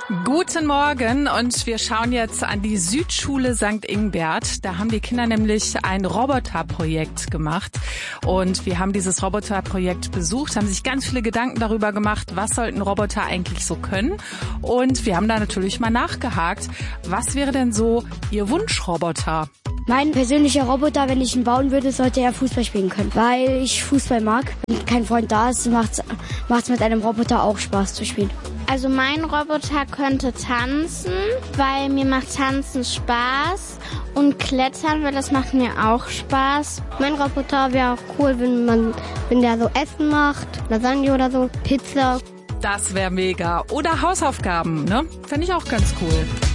Guten Morgen und wir schauen jetzt an die Südschule St. Ingbert. Da haben die Kinder nämlich ein Roboterprojekt gemacht und wir haben dieses Roboterprojekt besucht, haben sich ganz viele Gedanken darüber gemacht, was sollten Roboter eigentlich so können, und wir haben da natürlich mal nachgehakt, was wäre denn so Ihr Wunschroboter? Mein persönlicher Roboter, wenn ich ihn bauen würde, sollte er Fußball spielen können, weil ich Fußball mag. Wenn kein Freund da ist, macht's mit einem Roboter auch Spaß zu spielen. Also mein Roboter könnte tanzen, weil mir macht Tanzen Spaß, und klettern, weil das macht mir auch Spaß. Mein Roboter wäre auch cool, wenn der so Essen macht, Lasagne oder so, Pizza. Das wäre mega. Oder Hausaufgaben, ne? Fände ich auch ganz cool.